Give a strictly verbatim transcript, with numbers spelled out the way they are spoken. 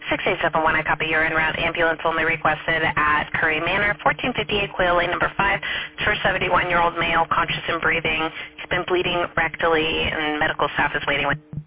six eight seven one, I copy. You're en route. Ambulance only requested at Curry Manor, fourteen fifty-eight Quail Lane, number five. It's for a seventy-one-year-old male, conscious and breathing. He's been bleeding rectally, and medical staff is waiting with